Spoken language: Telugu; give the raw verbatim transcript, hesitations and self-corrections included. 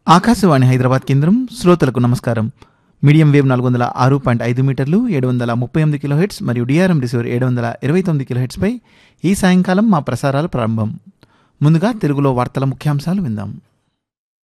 ఆకాశవాణి హైదరాబాద్ కేంద్రం. శ్రోతలకు నమస్కారం. మీడియం వేవ్ నాలుగు వందల ఆరు పాయింట్ ఐదు మీటర్లు ఏడు వందల ముప్పై ఎనిమిది కిలో హెడ్స్ మరియు డిఆర్ఎం రిసీవర్ ఏడు వందల ఇరవై తొమ్మిది కిలో హెడ్స్పై ఈ సాయంకాలం మా ప్రసారాలు ప్రారంభం. ముందుగా తెలుగులో వార్తల ముఖ్యాంశాలు విందాం.